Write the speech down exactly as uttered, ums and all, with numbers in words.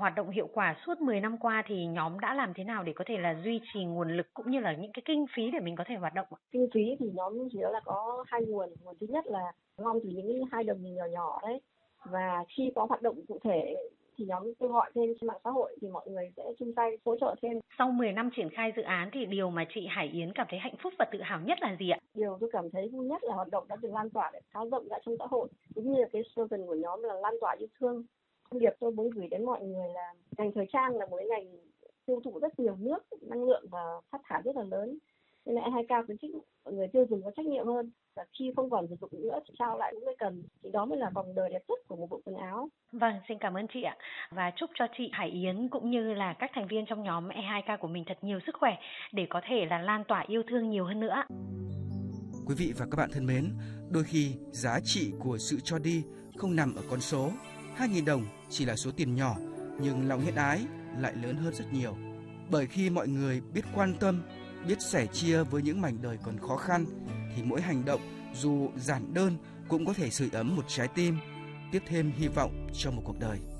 hoạt động hiệu quả suốt mười năm qua thì nhóm đã làm thế nào để có thể là duy trì nguồn lực cũng như là những cái kinh phí để mình có thể hoạt động ạ? Kinh phí thì nhóm chỉ là có hai nguồn. Nguồn thứ nhất là gom từ những hai đồng nhỏ nhỏ đấy. Và khi có hoạt động cụ thể thì nhóm kêu gọi thêm trên mạng xã hội thì mọi người sẽ chung tay hỗ trợ thêm. Sau mười năm triển khai dự án thì điều mà chị Hải Yến cảm thấy hạnh phúc và tự hào nhất là gì ạ? Điều tôi cảm thấy vui nhất là hoạt động đã được lan tỏa khá rộng rãi trong xã hội. Cũng như là cái slogan của nhóm là lan tỏa yêu thương. Thông điệp tôi muốn gửi đến mọi người là ngành thời trang là một ngành tiêu thụ rất nhiều nước, năng lượng và phát thải rất là lớn. Nên là e hai ca khuyến khích mọi người tiêu dùng có trách nhiệm hơn. Và khi không còn sử dụng nữa thì trao lại những người cần. Thì đó mới là vòng đời đẹp nhất của một bộ quần áo. Vâng, xin cảm ơn chị ạ. Và chúc cho chị Hải Yến cũng như là các thành viên trong nhóm e hai ca của mình thật nhiều sức khỏe để có thể là lan tỏa yêu thương nhiều hơn nữa. Quý vị và các bạn thân mến, đôi khi giá trị của sự cho đi không nằm ở con số. hai nghìn đồng chỉ là số tiền nhỏ, nhưng lòng nhân ái lại lớn hơn rất nhiều. Bởi khi mọi người biết quan tâm, biết sẻ chia với những mảnh đời còn khó khăn, thì mỗi hành động dù giản đơn cũng có thể sưởi ấm một trái tim, tiếp thêm hy vọng cho một cuộc đời.